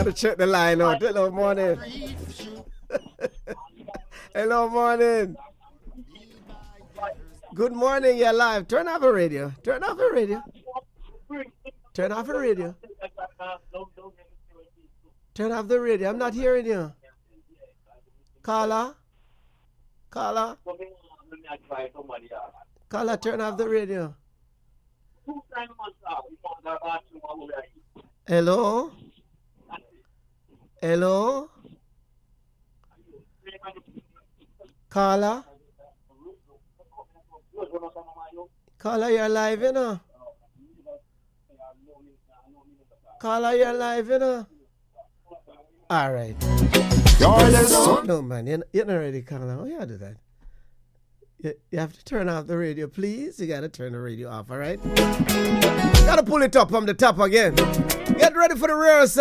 gotta check the line out. Hello, morning. Hello, morning. Good morning, you're live. Turn off the radio. Turn off the radio. Turn off the radio. Turn off the radio. I'm not hearing you. Carla? Carla? Carla, turn off the radio. Hello? Hello? Carla? Carla, you're live, you know? Carla, you're live, you know? All right. No, man, you're not ready, Carla. How you do that? You have to turn off the radio, please. You got to turn the radio off, all right? Got to pull it up from the top again. Get ready for the rehearsal.